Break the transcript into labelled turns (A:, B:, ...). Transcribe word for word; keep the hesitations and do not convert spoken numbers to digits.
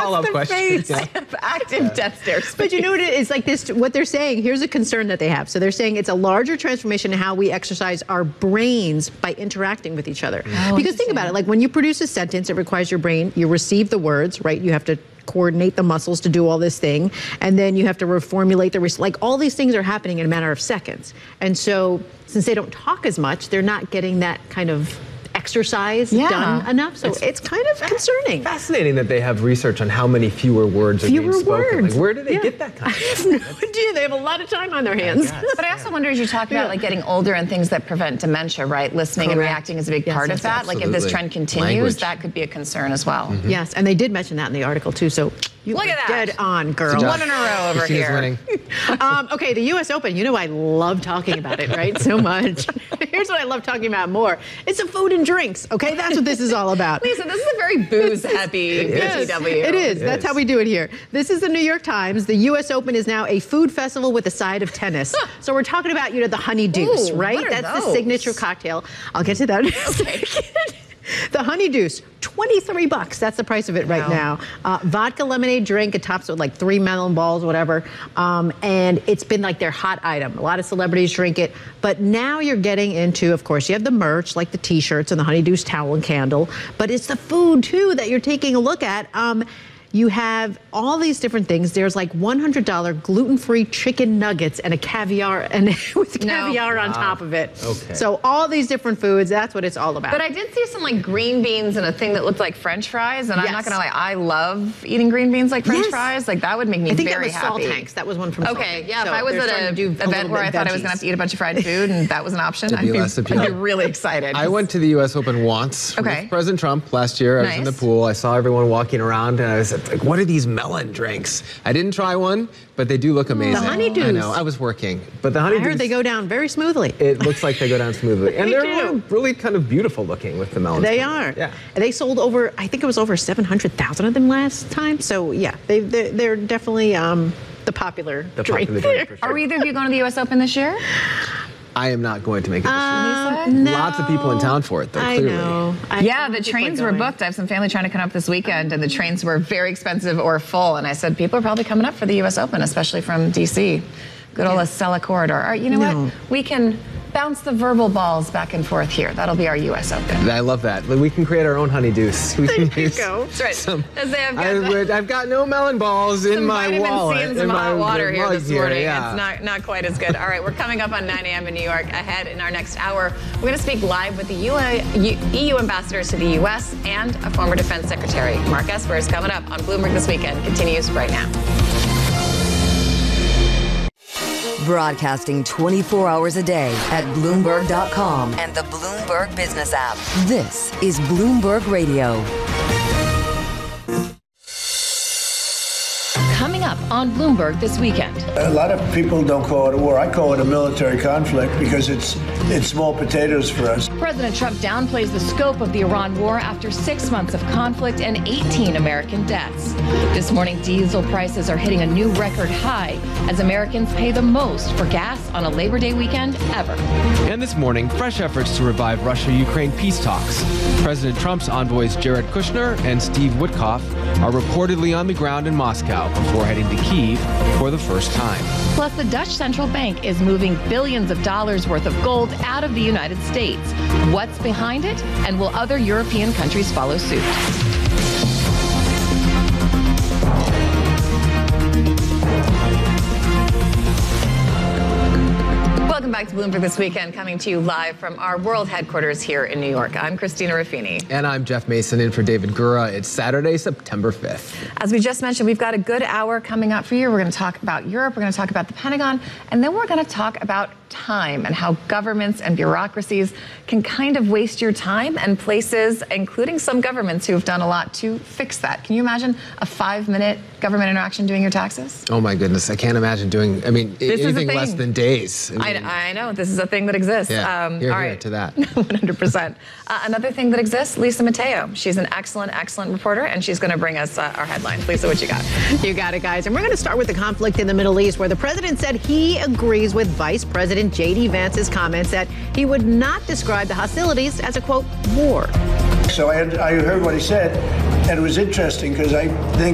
A: follow-up question.
B: Yeah.
C: Active yeah. death stare.
B: But you know what it is? Like this, what they're saying, here's a concern that they have. So they're saying it's a larger transformation in how we exercise our brains by interacting with each other. Oh, because think about it, like when you produce a sentence, it requires your brain, you receive the words, right? You have to coordinate the muscles to do all this thing. And then you have to reformulate the, like all these things are happening in a matter of seconds. And so since they don't talk as much, they're not getting that kind of exercise yeah. done enough. So it's, it's kind of concerning.
A: Fascinating that they have research on how many fewer words are
B: fewer
A: being spoken.
B: Words.
A: Like, where do they
B: yeah.
A: get that kind of
B: I have no idea. They have a lot of time on their hands.
C: I but I also wonder, as you talk about yeah. like getting older and things that prevent dementia, right? Listening Correct. and reacting is a big yes, part yes, of that. Absolutely. Like if this trend continues, Language. that could be a concern as well.
B: Mm-hmm. Yes, and they did mention that in the article too. So you
C: Look at that.
B: dead on, girl.
C: One in a row over
A: Christina's
C: here.
A: Winning.
B: um, okay, the U S Open. You know I love talking about it, right? So much. Here's what I love talking about more. It's the food and drinks. Okay, that's what this is all about.
C: Lisa, this is a very booze-happy B T W.
B: It is.
A: It
B: That's
A: is.
B: how we do it here. This is the New York Times. The U S Open is now a food festival with a side of tennis. So we're talking about, you know, the Honey Deuce,
C: Ooh,
B: right?
C: what are
B: That's
C: those?
B: the signature cocktail. I'll get to that in a second. The Honey Deuce, twenty-three bucks. That's the price of it right
C: wow.
B: now. Uh, vodka lemonade drink. It tops with like three melon balls, whatever. Um, and it's been like their hot item. A lot of celebrities drink it. But now you're getting into, of course, you have the merch, like the T-shirts and the Honey Deuce towel and candle. But it's the food, too, that you're taking a look at. Um, You have all these different things. There's like one hundred dollars gluten-free chicken nuggets and a caviar, and with caviar
C: no.
B: on
A: wow.
B: top of it.
A: Okay.
B: So all these different foods, that's what it's all about.
C: But I did see some like green beans and a thing that looked like French fries, and
B: yes.
C: I'm not gonna lie, I love eating green beans like French
B: yes.
C: fries. Like that would make me
B: I think
C: very
B: that was Salt
C: happy.
B: Tanks. That was one from Salt
C: Okay,
B: Tanks.
C: yeah.
B: So
C: if I was
B: they're
C: at
B: starting
C: an
B: to do a
C: event where I thought I was gonna have to eat a bunch of fried food, and that was an option,
A: It'd
C: I'd
A: be
C: be,
A: less
C: I'd be
A: appealing.
C: really excited.
A: I went to the U S Open once
C: Okay.
A: with President Trump last year. I was
C: Nice.
A: in the pool. I saw everyone walking around, and I was like, what are these melon drinks? I didn't try one, but they do look amazing.
B: The Honey Deuce.
A: I know. I was working. But the Honey
B: I heard
A: Deuce,
B: they go down very smoothly.
A: It looks like they go down smoothly. And
B: They
A: they're
B: do.
A: really, really kind of beautiful looking with the melons.
B: They
A: coming.
B: are.
A: Yeah.
B: And they sold over, I think it was over seven hundred thousand of them last time. So, yeah, they, they're, they're definitely um, the popular
A: The
B: drink.
A: popular drink, for sure.
C: Are either of you going to the U S Open this year?
A: I am not going to make it this
B: Uh,
A: year.
B: no.
A: Lots of people in town for it, though,
B: I
A: clearly.
B: know. I
C: Yeah,
B: know
C: the
B: people
C: trains
B: are
C: were
B: going.
C: booked. I have some family trying to come up this weekend, and the trains were very expensive or full. And I said, people are probably coming up for the U S Open, especially from D C. Good old Acela Corridor. All right, you know
B: No.
C: what? We can bounce the verbal balls back and forth here. That'll be our U S Open.
A: I love that. We can create our own honey deuce. We can
B: There you
A: use
B: go.
C: That's right.
A: Some,
C: As they have got
A: I,
C: the-
A: would- I've got no melon balls in
C: Some
A: my
C: vitamin
A: wallet.
C: C and
A: in
C: some
A: my
C: hot water here
A: mug
C: this morning.
A: yeah.
C: It's not, not quite as good. All right, we're coming up on nine a.m. in New York. Ahead in our next hour, we're going to speak live with the U A, U, E U ambassadors to the U S and a former defense secretary. Mark Esper is coming up on Bloomberg This Weekend. Continues right now.
D: Broadcasting twenty-four hours a day at Bloomberg dot com and the Bloomberg Business app. This is Bloomberg Radio.
E: Coming up on Bloomberg This Weekend.
F: A lot of people don't call it a war. I call it a military conflict because it's it's small potatoes for us.
E: President Trump downplays the scope of the Iran war after six months of conflict and eighteen American deaths. This morning, diesel prices are hitting a new record high as Americans pay the most for gas on a Labor Day weekend ever.
G: And this morning, fresh efforts to revive Russia-Ukraine peace talks. President Trump's envoys Jared Kushner and Steve Witkoff are reportedly on the ground in Moscow before heading to Kyiv for the first time.
E: Plus, the Dutch central bank is moving billions of dollars worth of gold out of the United States. What's behind it? And will other European countries follow suit?
C: Welcome back to Bloomberg This Weekend, coming to you live from our world headquarters here in New York. I'm Christina Ruffini.
A: And I'm Jeff Mason in for David Gura. It's Saturday, September fifth.
C: As we just mentioned, we've got a good hour coming up for you. We're going to talk about Europe. We're going to talk about the Pentagon. And then we're going to talk about time and how governments and bureaucracies can kind of waste your time, and places, including some governments who have done a lot to fix that. Can you imagine a five-minute government interaction doing your taxes?
A: Oh, my goodness. I can't imagine doing, I mean,
C: This is a
A: anything less
C: thing.
A: than days. I mean,
C: I, I know. This is a thing that exists.
A: Yeah,
C: Um,
A: here,
C: all
A: here
C: right.
A: to that.
C: one hundred percent. Uh, another thing that exists, Lisa Mateo. She's an excellent, excellent reporter, and she's going to bring us uh, our headlines. Lisa, what you got?
B: You got it, guys. And we're going to start with the conflict in the Middle East, where the president said he agrees with Vice President J D Vance's comments that he would not describe the hostilities as a, quote, war.
F: So I, I heard what he said, and it was interesting because I think